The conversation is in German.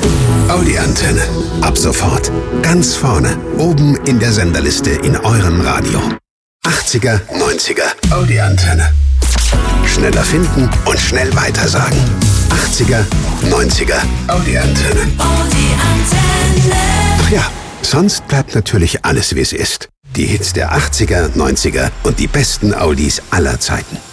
Audi Antenne. Ab sofort ganz vorne, oben in der Senderliste in eurem Radio. 80er, 90er, Audi Antenne. Schneller finden und schnell weitersagen. 80er, 90er, Audi Antenne. Ach ja, sonst bleibt natürlich alles, wie es ist. Die Hits der 80er, 90er und die besten Audis aller Zeiten.